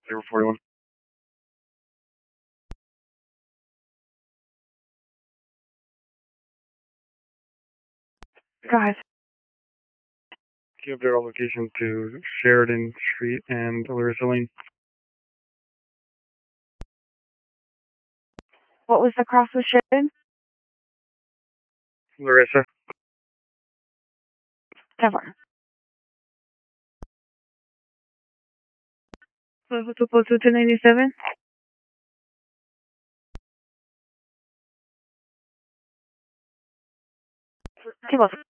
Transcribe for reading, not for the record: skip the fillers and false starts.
041. Go ahead. Give their location to Sheridan Street and Larissa Lane. What was the cross with Sheridan? Larissa. Never. Level 2.297. Table